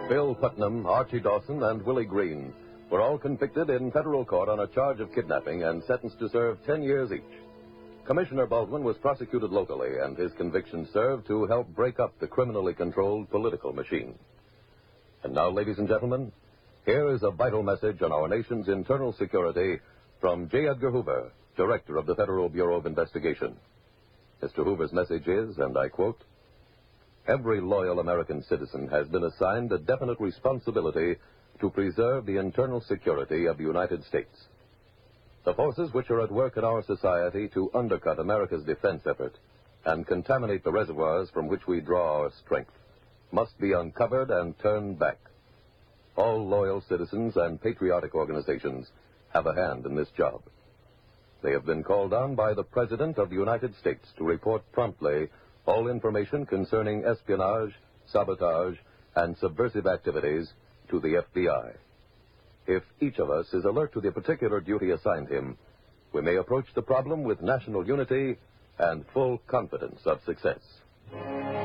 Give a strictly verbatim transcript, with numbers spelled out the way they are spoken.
Bill Putnam, Archie Dawson, and Willie Green were all convicted in federal court on a charge of kidnapping and sentenced to serve ten years each. Commissioner Baldwin was prosecuted locally, and his conviction served to help break up the criminally controlled political machine. And now, ladies and gentlemen, here is a vital message on our nation's internal security from J. Edgar Hoover, Director of the Federal Bureau of Investigation. Mister Hoover's message is, and I quote, "Every loyal American citizen has been assigned a definite responsibility to preserve the internal security of the United States. The forces which are at work in our society to undercut America's defense effort and contaminate the reservoirs from which we draw our strength must be uncovered and turned back. All loyal citizens and patriotic organizations have a hand in this job. They have been called on by the President of the United States to report promptly all information concerning espionage, sabotage, and subversive activities to the F B I. If each of us is alert to the particular duty assigned him, we may approach the problem with national unity and full confidence of success."